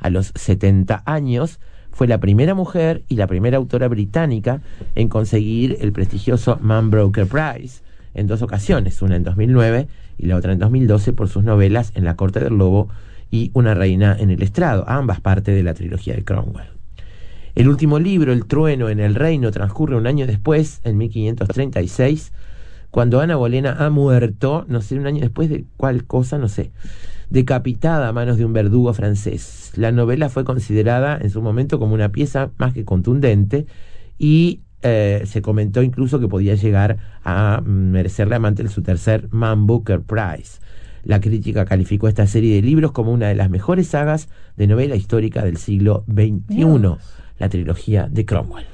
a los 70 años. Fue la primera mujer y la primera autora británica en conseguir el prestigioso Man Booker Prize en 2 ocasiones, una en 2009 y la otra en 2012, por sus novelas En la corte del lobo y Una reina en el estrado, ambas parte de la trilogía de Cromwell. El último libro, El trueno en el reino, transcurre un año después, en 1536, cuando Ana Bolena ha muerto, no sé, un año después de cuál cosa, no sé, decapitada a manos de un verdugo francés. La novela fue considerada en su momento como una pieza más que contundente y se comentó incluso que podía llegar a merecerle a Mantel su tercer Man Booker Prize. La crítica calificó esta serie de libros como una de las mejores sagas de novela histórica del siglo XXI, la trilogía de Cromwell.